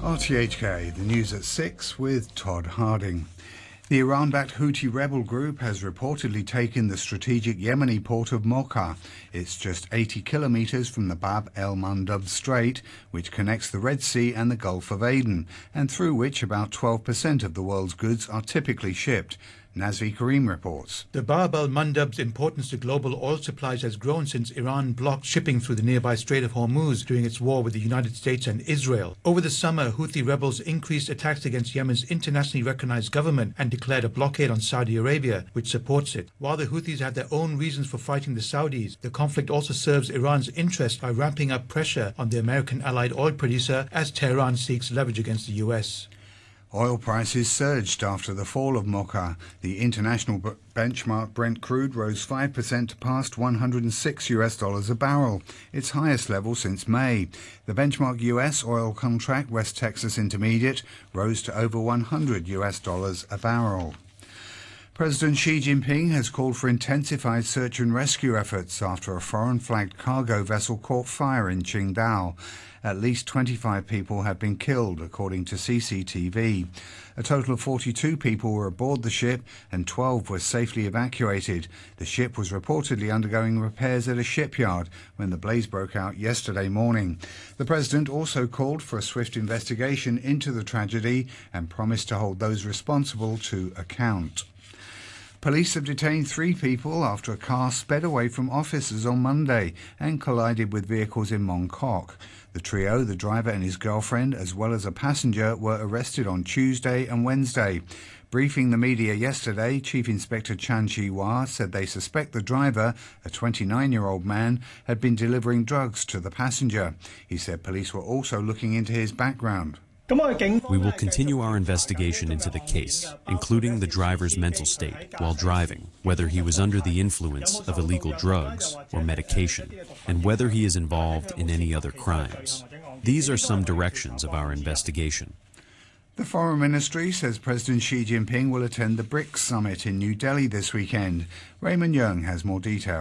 RTHK, the news at 6 with Todd Harding. The Iran-backed Houthi rebel group has reportedly taken the strategic Yemeni port of Mocha. It's just 80 kilometres from the Bab el-Mandab Strait, which connects the Red Sea and the Gulf of Aden, and through which about 12% of the world's goods are typically shipped. Nazvi Karim reports. The Bab el-Mandab's importance to global oil supplies has grown since Iran blocked shipping through the nearby Strait of Hormuz during its war with the United States and Israel. Over the summer, Houthi rebels increased attacks against Yemen's internationally recognized government and declared a blockade on Saudi Arabia, which supports it. While the Houthis have their own reasons for fighting the Saudis, the conflict also serves Iran's interest by ramping up pressure on the American allied oil producer as Tehran seeks leverage against the US. Oil prices surged after the fall of Mocha. The international benchmark Brent crude rose 5% to past $106 a barrel, its highest level since May. The benchmark US oil contract, West Texas Intermediate, rose to over $100 a barrel. President Xi Jinping has called for intensified search and rescue efforts after a foreign-flagged cargo vessel caught fire in Qingdao. At least 25 people have been killed, according to CCTV. A total of 42 people were aboard the ship and 12 were safely evacuated. The ship was reportedly undergoing repairs at a shipyard when the blaze broke out yesterday morning. The president also called for a swift investigation into the tragedy and promised to hold those responsible to account. Police have detained 3 people after a car sped away from officers on Monday and collided with vehicles in Mongkok. The trio, the driver and his girlfriend, as well as a passenger, were arrested on Tuesday and Wednesday. Briefing the media yesterday, Chief Inspector Chan Chi-Hwa said they suspect the driver, a 29-year-old man, had been delivering drugs to the passenger. He said police were also looking into his background. We will continue our investigation into the case, including the driver's mental state while driving, whether he was under the influence of illegal drugs or medication, and whether he is involved in any other crimes. These are some directions of our investigation. The Foreign Ministry says President Xi Jinping will attend the BRICS summit in New Delhi this weekend. Raymond Young has more details.